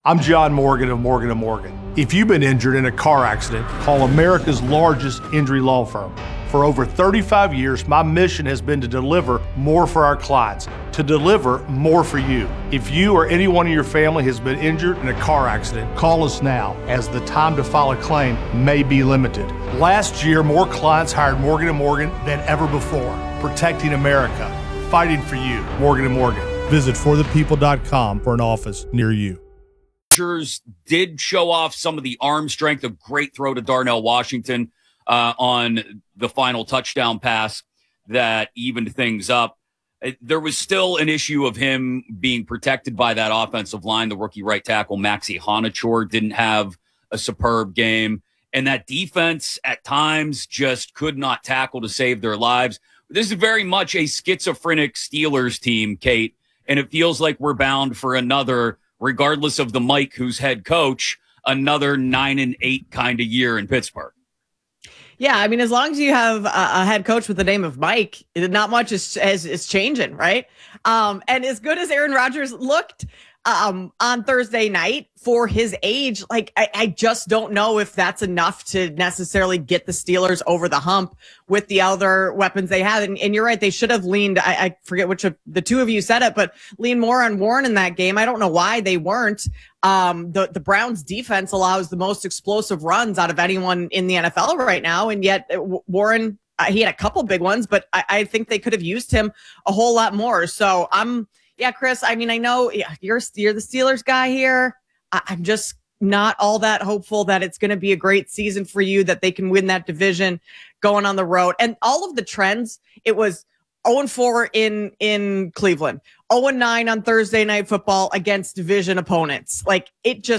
I'm John Morgan of Morgan & Morgan. If you've been injured in a car accident, call America's largest injury law firm. For over 35 years, my mission has been to deliver more for our clients, to deliver more for you. If you or anyone in your family has been injured in a car accident, call us now, as the time to file a claim may be limited. Last year, more clients hired Morgan & Morgan than ever before, protecting America, fighting for you. Morgan & Morgan. Visit forthepeople.com for an office near you. Did show off some of the arm strength, a great throw to Darnell Washington on the final touchdown pass that evened things up. There was still an issue of him being protected by that offensive line. The rookie right tackle, Maxi Honachor, didn't have a superb game. And that defense at times just could not tackle to save their lives. This is very much a schizophrenic Steelers team, Kate, and it feels like we're bound for another, regardless of the Mike who's head coach, another 9-8 kind of year in Pittsburgh. Yeah, I mean, as long as you have a head coach with the name of Mike, not much is changing, right? And as good as Aaron Rodgers looked on Thursday night for his age, like I just don't know if that's enough to necessarily get the Steelers over the hump with the other weapons they had. And you're right, they should have leaned, I forget which of the two of you said it, but lean more on Warren in that game. I don't know why they weren't. The Browns defense allows the most explosive runs out of anyone in the NFL right now. And yet Warren, he had a couple big ones, but I think they could have used him a whole lot more. So yeah, Chris, I mean, I know you're the Steelers guy here. I'm just not all that hopeful that it's going to be a great season for you, that they can win that division going on the road. And all of the trends, it was 0-4 in Cleveland, 0-9 on Thursday Night Football against division opponents. Like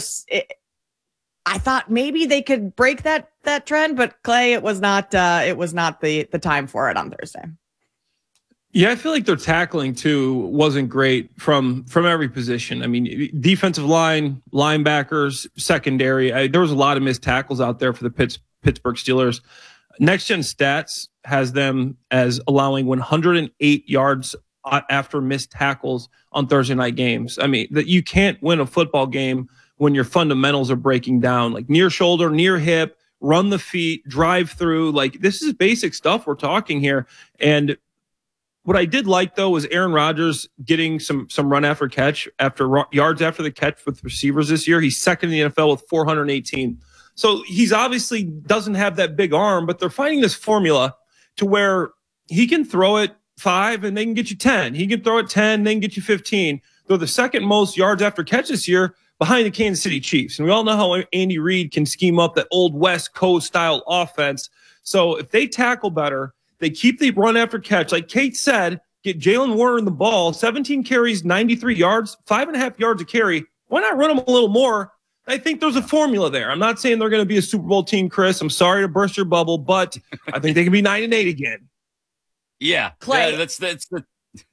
I thought maybe they could break that trend, but Clay, it was not the time for it on Thursday. Yeah, I feel like their tackling too wasn't great from every position. I mean, defensive line, linebackers, secondary. There was a lot of missed tackles out there for the Pittsburgh Steelers. Next Gen Stats has them as allowing 108 yards after missed tackles on Thursday night games. I mean, that you can't win a football game when your fundamentals are breaking down, like near shoulder, near hip, run the feet, drive through. Like, this is basic stuff we're talking here. And what I did like, though, was Aaron Rodgers getting some run after catch, yards after the catch with receivers this year. He's second in the NFL with 418. So he's obviously doesn't have that big arm, but they're finding this formula to where he can throw it 5 and they can get you 10. He can throw it 10, they can get you 15. They're the second most yards after catch this year behind the Kansas City Chiefs. And we all know how Andy Reid can scheme up that old West Coast style offense. So if they tackle better, they keep the run after catch. Like Kate said, get Jalen Warren the ball, 17 carries, 93 yards, 5.5 yards a carry. Why not run them a little more? I think there's a formula there. I'm not saying they're going to be a Super Bowl team, Chris. I'm sorry to burst your bubble, but I think they can be 9-8 again. Yeah. Clay. Yeah, that's the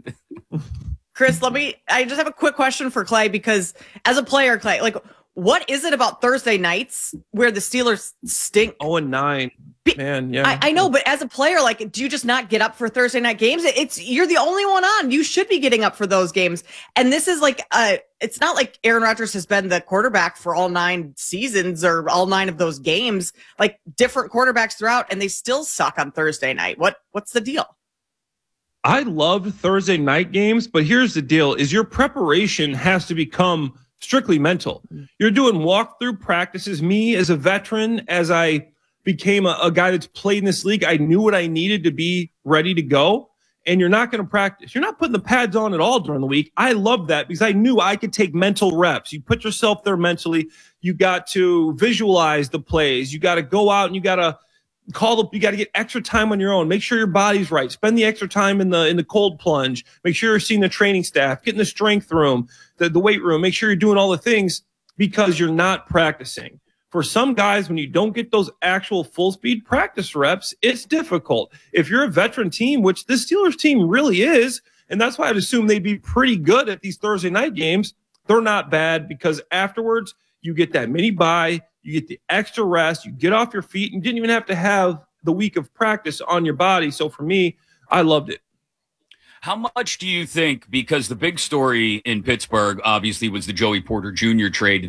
Chris, I just have a quick question for Clay, because as a player, Clay, like, what is it about Thursday nights where the Steelers stink? 0-9. Man, yeah. I know, but as a player, like, do you just not get up for Thursday night games? You're the only one on. You should be getting up for those games. And this is like, it's not like Aaron Rodgers has been the quarterback for all 9 seasons or all 9 of those games, like different quarterbacks throughout, and they still suck on Thursday night. What's the deal? I love Thursday night games, but here's the deal: is your preparation has to become strictly mental. You're doing walkthrough practices. Me as a veteran, as I became a guy that's played in this league, I knew what I needed to be ready to go. And you're not going to practice. You're not putting the pads on at all during the week. I love that because I knew I could take mental reps. You put yourself there mentally. You got to visualize the plays. You got to go out and you got to you got to get extra time on your own. Make sure your body's right. Spend the extra time in the cold plunge. Make sure you're seeing the training staff, get in the strength room, the weight room. Make sure you're doing all the things because you're not practicing. For some guys, when you don't get those actual full speed practice reps, it's difficult. If you're a veteran team, which this Steelers team really is, and that's why I'd assume they'd be pretty good at these Thursday night games, they're not bad because afterwards you get that mini bye, you get the extra rest, you get off your feet, and you didn't even have to have the week of practice on your body. So for me, I loved it. How much do you think, because the big story in Pittsburgh obviously was the Joey Porter Jr. trade,